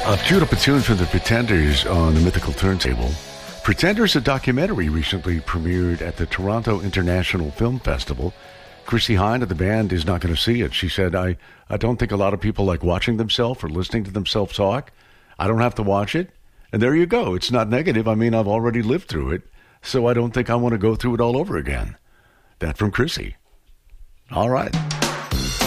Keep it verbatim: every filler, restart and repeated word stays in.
Uh, queued up a tune from the Pretenders on the Mythical Turntable. Pretenders, a documentary recently premiered at the Toronto International Film Festival. Chrissie Hynde of the band is not going to see it. She said, I, I don't think a lot of people like watching themselves or listening to themselves talk. I don't have to watch it. And there you go. It's not negative. I mean, I've already lived through it, so I don't think I want to go through it all over again. That from Chrissie. All right.